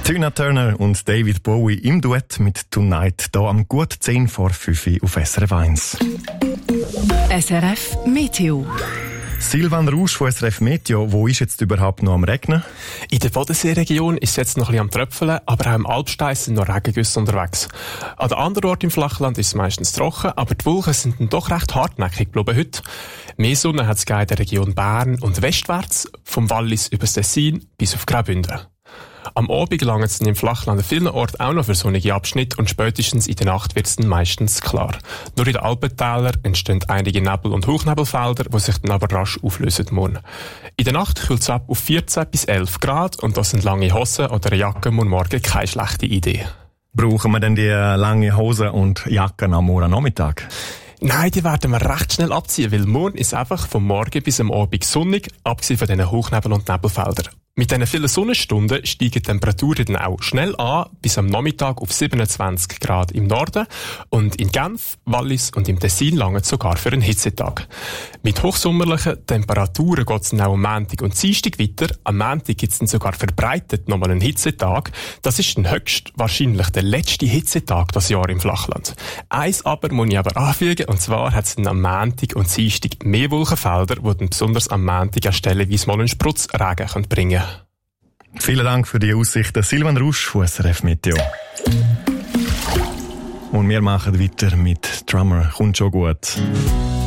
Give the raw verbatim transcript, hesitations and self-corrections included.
Tina Turner und David Bowie im Duett mit Tonight, hier am gut zehn vor fünf auf S R F eins. S R F Meteo. Silvan Rausch von S R F Meteo, wo ist jetzt überhaupt noch am Regnen? In der Bodenseeregion ist es jetzt noch ein bisschen am Tröpfeln, aber auch im Alpstein sind noch Regengüsse unterwegs. An den anderen Orten im Flachland ist es meistens trocken, aber die Wolken sind dann doch recht hartnäckig geblieben heute. Mehr Sonne hat es in der Region Bern und westwärts, vom Wallis über das Tessin bis auf Graubünden. Am Abend gelangt es im Flachland an vielen Orten auch noch für sonnige Abschnitte und spätestens in der Nacht wird es dann meistens klar. Nur in den Alpentälern entstehen einige Nebel- und Hochnebelfelder, die sich dann aber rasch auflösen morgen. In der Nacht kühlt es ab auf vierzehn bis elf Grad und das sind lange Hosen oder eine Jacke und morgen keine schlechte Idee. Brauchen wir denn die lange Hosen und Jacken am morgen Nachmittag? Nein, die werden wir recht schnell abziehen, weil morgen ist einfach vom Morgen bis am Abend sonnig, abgesehen von diesen Hochnebel- und Nebelfeldern. Mit diesen vielen Sonnenstunden steigen die Temperaturen dann auch schnell an, bis am Nachmittag auf siebenundzwanzig Grad im Norden und in Genf, Wallis und im Tessin lange sogar für einen Hitzetag. Mit hochsommerlichen Temperaturen geht es dann auch am Montag und Dienstag weiter. Am Montag gibt es dann sogar verbreitet nochmal einen Hitzetag. Das ist dann höchstwahrscheinlich der letzte Hitzetag das Jahr im Flachland. Eins aber muss ich aber anfügen, und zwar hat es dann am Montag und Dienstag mehr Wolkenfelder, die dann besonders am Montag an stellenweise mal einen Spritzregen bringen können. Vielen Dank für die Aussichten. Silvan Rausch von S R F Meteo. Und wir machen weiter mit Drummer. Kommt schon gut.